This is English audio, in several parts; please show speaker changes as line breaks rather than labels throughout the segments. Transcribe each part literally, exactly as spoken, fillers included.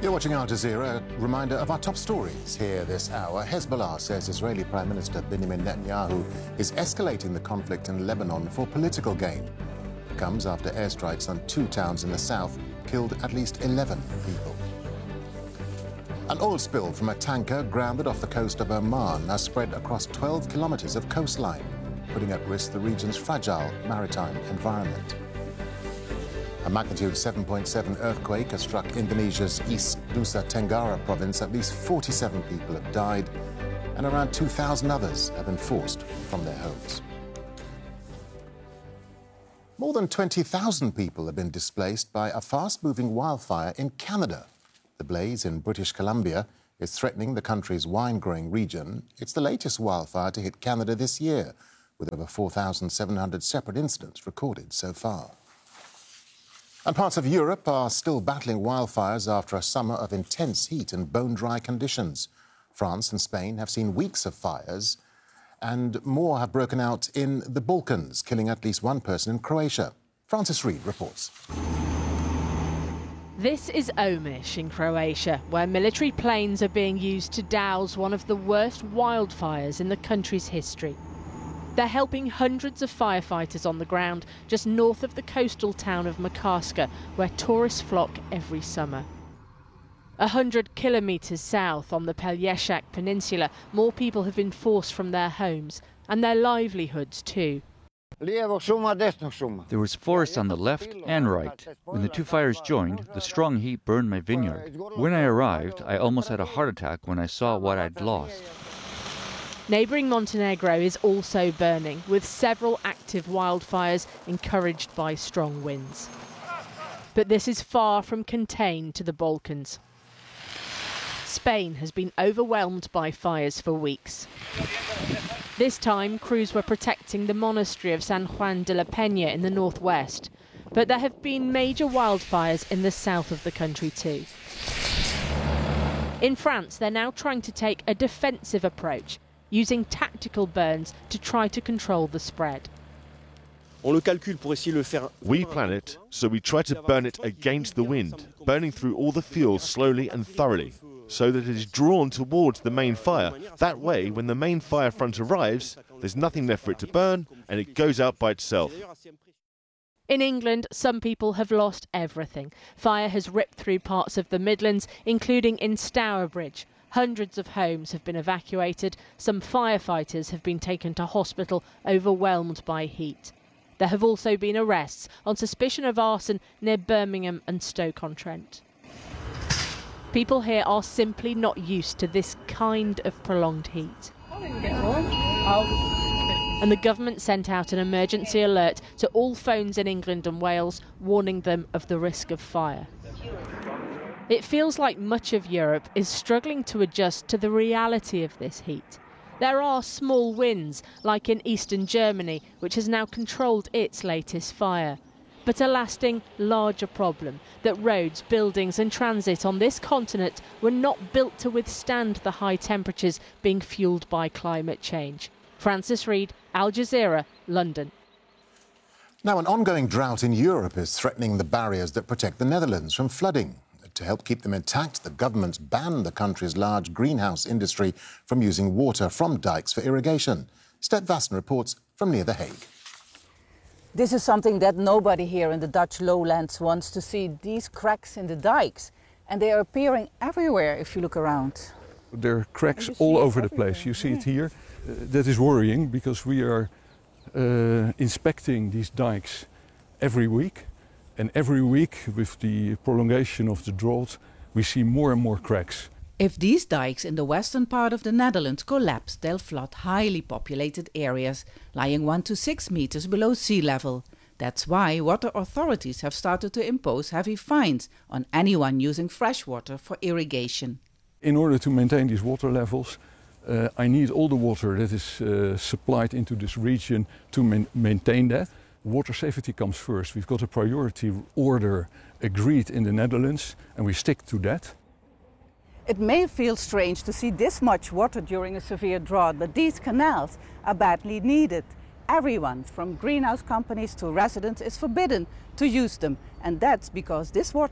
You're watching Al Jazeera. A reminder of our top stories here this hour. Hezbollah says Israeli Prime Minister Benjamin Netanyahu is escalating the conflict in Lebanon for political gain. It comes after airstrikes on two towns in the south killed at least eleven people. An oil spill from a tanker grounded off the coast of Oman has spread across twelve kilometres of coastline, putting at risk the region's fragile maritime environment. A magnitude seven point seven earthquake has struck Indonesia's East Nusa Tenggara province. At least forty-seven people have died and around two thousand others have been forced from their homes. More than twenty thousand people have been displaced by a fast-moving wildfire in Canada. The blaze in British Columbia is threatening the country's wine-growing region. It's the latest wildfire to hit Canada this year, with over four thousand seven hundred separate incidents recorded so far. And parts of Europe are still battling wildfires after a summer of intense heat and bone-dry conditions. France and Spain have seen weeks of fires, and more have broken out in the Balkans, killing at least one person in Croatia. Francis Reid reports.
This is Omiš in Croatia, where military planes are being used to douse one of the worst wildfires in the country's history. They're helping hundreds of firefighters on the ground just north of the coastal town of Makarska, where tourists flock every summer. A hundred kilometres south on the Pelješac Peninsula, more people have been forced from their homes and their livelihoods too.
There was forest on the left and right. When the two fires joined, the strong heat burned my vineyard. When I arrived, I almost had a heart attack when I saw what I'd lost.
Neighbouring Montenegro is also burning, with several active wildfires encouraged by strong winds. But this is far from contained to the Balkans. Spain has been overwhelmed by fires for weeks. This time, crews were protecting the monastery of San Juan de la Peña in the northwest. But there have been major wildfires in the south of the country too. In France, they're now trying to take a defensive approach, using tactical burns to try to control the spread.
We plan it, so we try to burn it against the wind, burning through all the fuel slowly and thoroughly, so that it is drawn towards the main fire. That way, when the main fire front arrives, there's nothing left for it to burn, and it goes out by itself.
In England, some people have lost everything. Fire has ripped through parts of the Midlands, including in Stourbridge. Hundreds of homes have been evacuated. Some firefighters have been taken to hospital, overwhelmed by heat. There have also been arrests on suspicion of arson near Birmingham and Stoke-on-Trent. People here are simply not used to this kind of prolonged heat. And the government sent out an emergency alert to all phones in England and Wales, warning them of the risk of fire. It feels like much of Europe is struggling to adjust to the reality of this heat. There are small wins, like in eastern Germany, which has now controlled its latest fire. But a lasting, larger problem, that roads, buildings and transit on this continent were not built to withstand the high temperatures being fuelled by climate change. Francis Reid, Al Jazeera, London.
Now, an ongoing drought in Europe is threatening the barriers that protect the Netherlands from flooding. To help keep them intact, the government's banned the country's large greenhouse industry from using water from dikes for irrigation. Step Vassen reports from near The Hague.
This is something that nobody here in the Dutch lowlands wants to see, these cracks in the dikes. And they are appearing everywhere if you look around.
There are cracks all over the place. You see it here. Uh, that is worrying because we are uh, inspecting these dikes every week. And every week, with the prolongation of the drought, we see more and more cracks.
If these dikes in the western part of the Netherlands collapse, they'll flood highly populated areas, lying one to six meters below sea level. That's why water authorities have started to impose heavy fines on anyone using fresh water for irrigation.
In order to maintain these water levels, uh, I need all the water that is uh, supplied into this region to man- maintain that. Water safety comes first. We've got a priority order agreed in the Netherlands, and we stick to that.
It may feel strange to see this much water during a severe drought, but these canals are badly needed. Everyone, from greenhouse companies to residents, is forbidden to use them. And that's because this water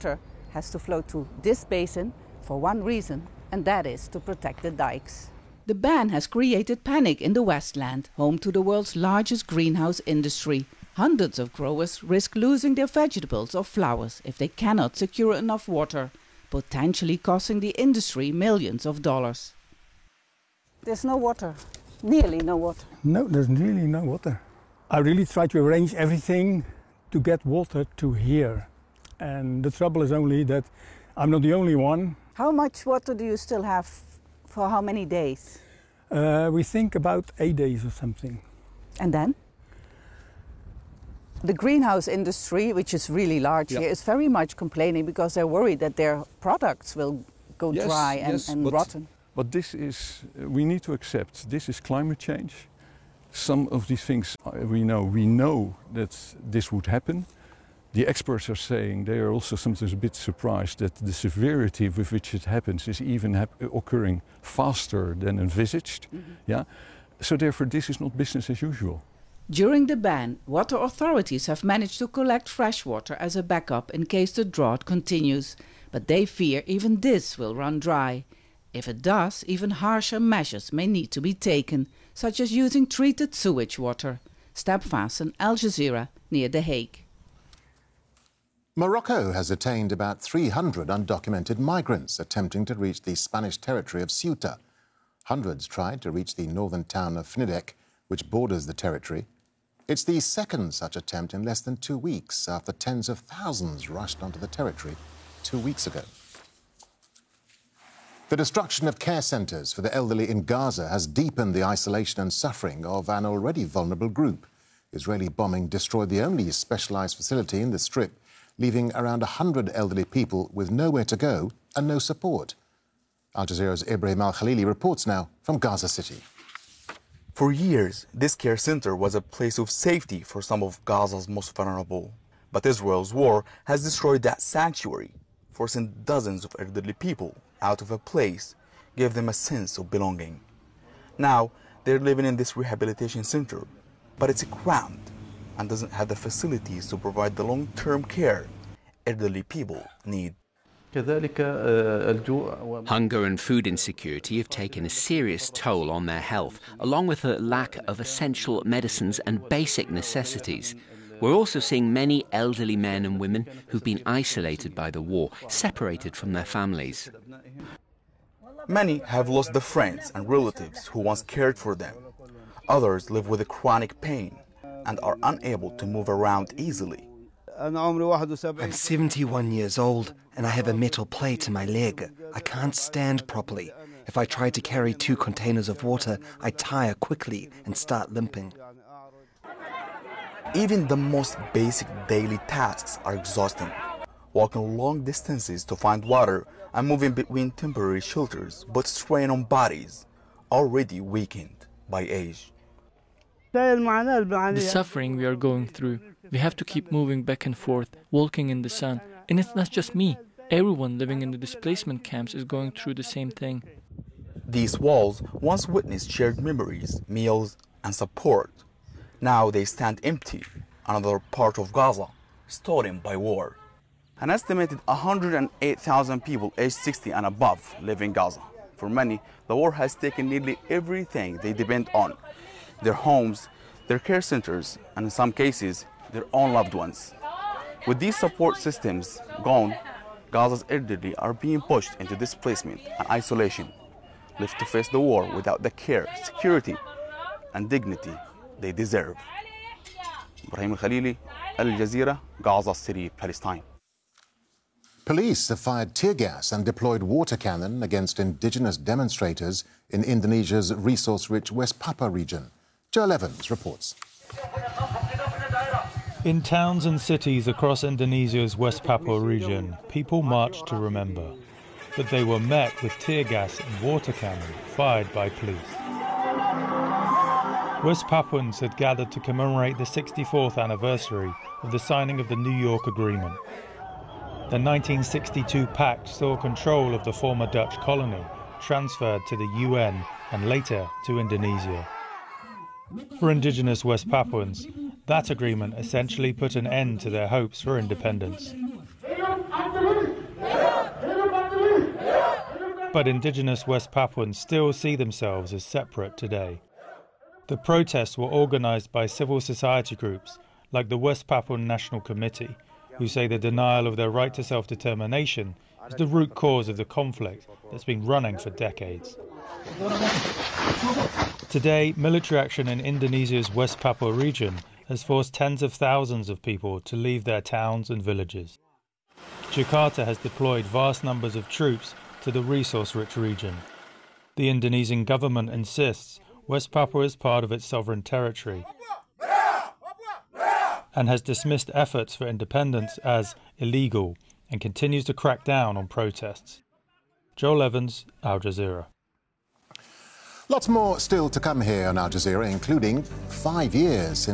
has to flow to this basin for one reason, and that is to protect the dikes.
The ban has created panic in the Westland, home to the world's largest greenhouse industry. Hundreds of growers risk losing their vegetables or flowers if they cannot secure enough water, potentially costing the industry millions of dollars.
There's no water, nearly no water.
No, there's really no water. I really try to arrange everything to get water to here. And the trouble is only that I'm not the only one.
How much water do you still have for how many days?
Uh, we think about eight days or something.
And then? The greenhouse industry, which is really large
yeah.
here, is very much complaining because they're worried that their products will go
yes,
dry and,
yes,
and
but,
rotten.
But this is, uh, we need to accept, this is climate change. Some of these things uh, we know, we know that this would happen. The experts are saying they are also sometimes a bit surprised that the severity with which it happens is even hap- occurring faster than envisaged. Mm-hmm. Yeah? So therefore this is not business as usual.
During the ban, water authorities have managed to collect fresh water as a backup in case the drought continues. But they fear even this will run dry. If it does, even harsher measures may need to be taken, such as using treated sewage water. Steb Vassen, Al Jazeera, near The Hague.
Morocco has detained about three hundred undocumented migrants attempting to reach the Spanish territory of Ceuta. Hundreds tried to reach the northern town of Fnidek, which borders the territory. It's the second such attempt in less than two weeks after tens of thousands rushed onto the territory two weeks ago. The destruction of care centres for the elderly in Gaza has deepened the isolation and suffering of an already vulnerable group. Israeli bombing destroyed the only specialised facility in the Strip, leaving around one hundred elderly people with nowhere to go and no support. Al Jazeera's Ibrahim Al-Khalili reports now from Gaza City.
For years, this care center was a place of safety for some of Gaza's most vulnerable. But Israel's war has destroyed that sanctuary, forcing dozens of elderly people out of a place, gave them a sense of belonging. Now, they're living in this rehabilitation center, but it's cramped and doesn't have the facilities to provide the long-term care elderly people need.
Hunger and food insecurity have taken a serious toll on their health, along with a lack of essential medicines and basic necessities. We're also seeing many elderly men and women who've been isolated by the war, separated from their families.
Many have lost the friends and relatives who once cared for them. Others live with a chronic pain and are unable to move around easily.
I'm seventy-one years old and I have a metal plate in my leg. I can't stand properly. If I try to carry two containers of water, I tire quickly and start limping.
Even the most basic daily tasks are exhausting. Walking long distances to find water and moving between temporary shelters puts strain on bodies already weakened by age.
The suffering we are going through, we have to keep moving back and forth, walking in the sun. And it's not just me. Everyone living in the displacement camps is going through the same thing.
These walls once witnessed shared memories, meals, and support. Now they stand empty, another part of Gaza, stolen by war. An estimated one hundred eight thousand people aged sixty and above live in Gaza. For many, the war has taken nearly everything they depend on. Their homes, their care centers, and in some cases, their own loved ones. With these support systems gone, Gaza's elderly are being pushed into displacement and isolation, left to face the war without the care, security, and dignity they deserve. Ibrahim Al-Khalili, Al Jazeera, Gaza City, Palestine.
Police have fired tear gas and deployed water cannon against indigenous demonstrators in Indonesia's resource-rich West Papua region. Joel Evans reports.
In towns and cities across Indonesia's West Papua region, people marched to remember. But they were met with tear gas and water cannon fired by police. West Papuans had gathered to commemorate the sixty-fourth anniversary of the signing of the New York Agreement. The nineteen sixty-two pact saw control of the former Dutch colony transferred to the U N and later to Indonesia. For indigenous West Papuans, that agreement essentially put an end to their hopes for independence. But indigenous West Papuans still see themselves as separate today. The protests were organised by civil society groups like the West Papuan National Committee, who say the denial of their right to self-determination is the root cause of the conflict that's been running for decades. Today, military action in Indonesia's West Papua region has forced tens of thousands of people to leave their towns and villages. Jakarta has deployed vast numbers of troops to the resource-rich region. The Indonesian government insists West Papua is part of its sovereign territory and has dismissed efforts for independence as illegal and continues to crack down on protests. Joel Evans, Al Jazeera.
Lots more still to come here on Al Jazeera, including five years since